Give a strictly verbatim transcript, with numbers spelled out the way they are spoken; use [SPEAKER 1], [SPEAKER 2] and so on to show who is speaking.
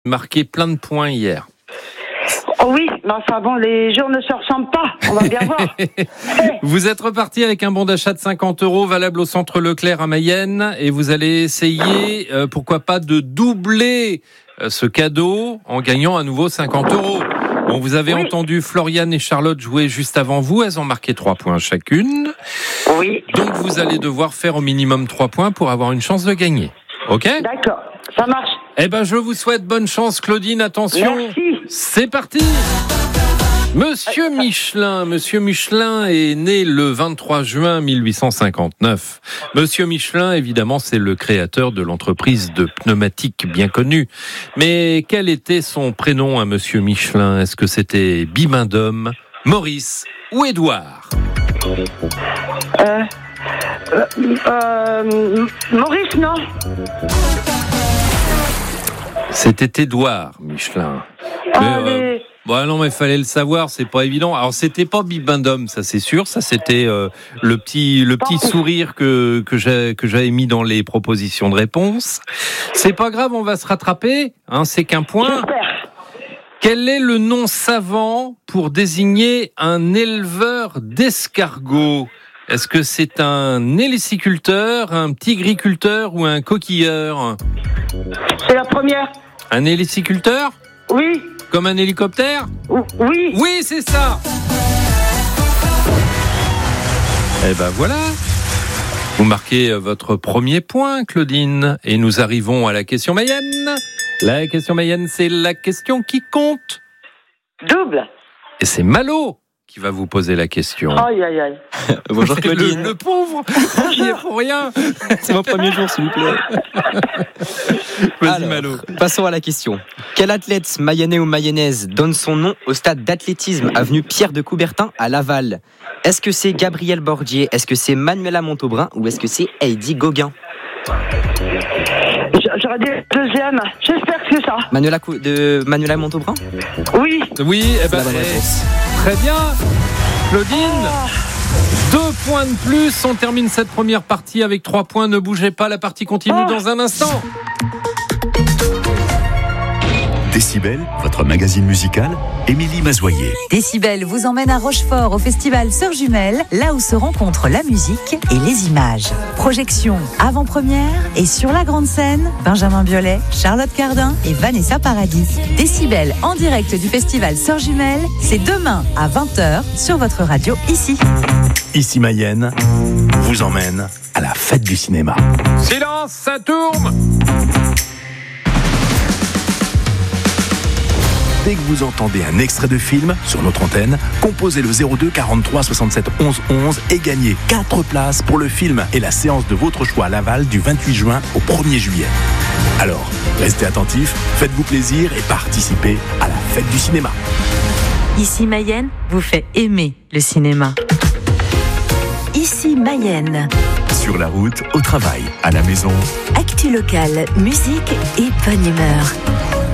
[SPEAKER 1] marqué plein de points hier.
[SPEAKER 2] Oh oui, mais enfin bon, les jours ne se ressemblent pas, on va bien voir.
[SPEAKER 1] Vous êtes reparti avec un bon d'achat de cinquante euros valable au centre Leclerc à Mayenne et vous allez essayer, euh, pourquoi pas, de doubler euh, ce cadeau en gagnant à nouveau cinquante euros. Bon, vous avez oui. entendu Floriane et Charlotte jouer juste avant vous, elles ont marqué trois points chacune.
[SPEAKER 2] Oui.
[SPEAKER 1] Donc vous allez devoir faire au minimum trois points pour avoir une chance de gagner. Ok ?
[SPEAKER 2] D'accord, ça marche.
[SPEAKER 1] Eh ben, je vous souhaite bonne chance, Claudine. Attention.
[SPEAKER 2] Merci.
[SPEAKER 1] C'est parti. Monsieur Michelin, Monsieur Michelin est né le vingt-trois juin mille huit cent cinquante-neuf. Monsieur Michelin, évidemment, c'est le créateur de l'entreprise de pneumatiques bien connue. Mais quel était son prénom à Monsieur Michelin ? Est-ce que c'était Bibendum, Maurice ou Édouard ?
[SPEAKER 2] Euh, euh, euh, Maurice, non ?
[SPEAKER 1] C'était Édouard Michelin.
[SPEAKER 2] Ah,
[SPEAKER 1] mais,
[SPEAKER 2] les...
[SPEAKER 1] euh, bon, non, mais il fallait le savoir, c'est pas évident. Alors, c'était pas Bibendum, ça c'est sûr. Ça, c'était euh, le petit, le petit sourire que que j'ai, que j'avais mis dans les propositions de réponse. C'est pas grave, on va se rattraper. Hein, c'est qu'un point.
[SPEAKER 2] J'espère.
[SPEAKER 1] Quel est le nom savant pour désigner un éleveur d'escargots ? Est-ce que c'est un héliciculteur, un tigriculteur ou un coquilleur ?
[SPEAKER 2] C'est la première.
[SPEAKER 1] Un héliciculteur ?
[SPEAKER 2] Oui.
[SPEAKER 1] Comme un hélicoptère ?
[SPEAKER 2] Oui.
[SPEAKER 1] Oui, c'est ça. Eh ben voilà. Vous marquez votre premier point, Claudine. Et nous arrivons à la question Mayenne. La question Mayenne, c'est la question qui compte.
[SPEAKER 2] Double.
[SPEAKER 1] Et c'est Malo qui va vous poser la question.
[SPEAKER 2] Aïe, aïe, aïe.
[SPEAKER 3] Bonjour Claudine.
[SPEAKER 1] Le, le pauvre, il est pour rien.
[SPEAKER 3] C'est mon premier jour, s'il vous plaît.
[SPEAKER 1] Vas-y,
[SPEAKER 3] Alors,
[SPEAKER 1] Malo.
[SPEAKER 3] Passons à la question. Quel athlète mayennais ou mayonnaise donne son nom au stade d'athlétisme avenue Pierre de Coubertin à Laval ? Est-ce que c'est Gabriel Bordier ? Est-ce que c'est Manuela Montaubrain ? Ou est-ce que c'est Heidi Gauguin ?
[SPEAKER 2] J'aurais dit deuxième. J'espère que c'est ça.
[SPEAKER 3] Manuela, de Manuela Montaubrain ?
[SPEAKER 2] Oui.
[SPEAKER 1] Oui, eh ben,
[SPEAKER 3] la bonne réponse.
[SPEAKER 1] Très bien. Claudine, deux points de plus. On termine cette première partie avec trois points. Ne bougez pas, la partie continue
[SPEAKER 2] oh.
[SPEAKER 1] dans un instant.
[SPEAKER 4] Décibel, votre magazine musical, Émilie Mazoyer.
[SPEAKER 5] Décibel vous emmène à Rochefort au festival Sœurs Jumelles, là où se rencontrent la musique et les images. Projection avant-première et sur la grande scène, Benjamin Biolay, Charlotte Cardin et Vanessa Paradis. Décibel en direct du festival Sœurs Jumelles, c'est demain à vingt heures sur votre radio ici.
[SPEAKER 4] Ici Mayenne vous emmène à la fête du cinéma.
[SPEAKER 1] Silence, ça tourne.
[SPEAKER 4] Dès que vous entendez un extrait de film sur notre antenne, composez le zéro deux quarante-trois soixante-sept onze onze et gagnez quatre places pour le film et la séance de votre choix à Laval du vingt-huit juin au premier juillet. Alors, restez attentifs, faites-vous plaisir et participez à la fête du cinéma.
[SPEAKER 5] Ici Mayenne vous fait aimer le cinéma. Ici Mayenne.
[SPEAKER 4] Sur la route, au travail, à la maison.
[SPEAKER 5] Actu locale, musique et bonne humeur.